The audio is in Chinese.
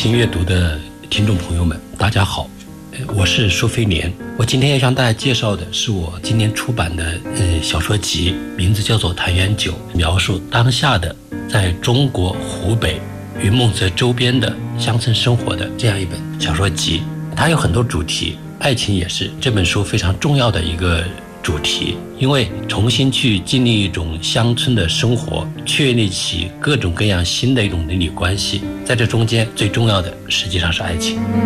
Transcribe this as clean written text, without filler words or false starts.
情阅读的听众朋友们，大家好，我是舒飞年。我今天要向大家介绍的是我今年出版的小说集，名字叫做《谭元酒》，描述当下的在中国湖北云梦泽周边的乡村生活的这样一本小说集。它有很多主题，爱情也是这本书非常重要的一个主题，因为重新去经历一种乡村的生活，确立起各种各样新的一种邻里关系，在这中间最重要的实际上是爱情。